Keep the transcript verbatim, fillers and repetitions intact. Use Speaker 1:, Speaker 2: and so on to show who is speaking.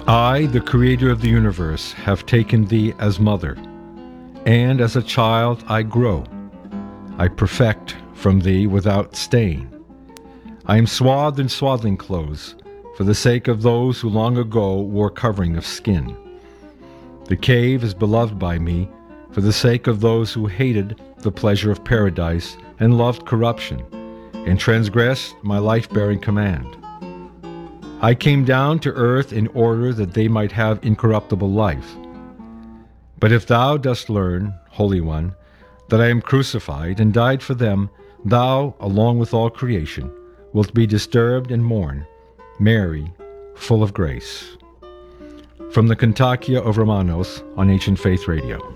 Speaker 1: I, the Creator of the universe, have taken thee as mother, and as a child I grow. I perfect from thee without stain. I am swathed in swaddling clothes, for the sake of those who long ago wore covering of skin. The cave is beloved by me, for the sake of those who hated the pleasure of paradise and loved corruption, and transgressed my life-bearing command. I came down to earth in order that they might have incorruptible life. But if thou dost learn, Holy One, that I am crucified and died for them, thou, along with all creation, wilt be disturbed and mourn, Mary, full of grace. From the Kontakia of Romanos on Ancient Faith Radio.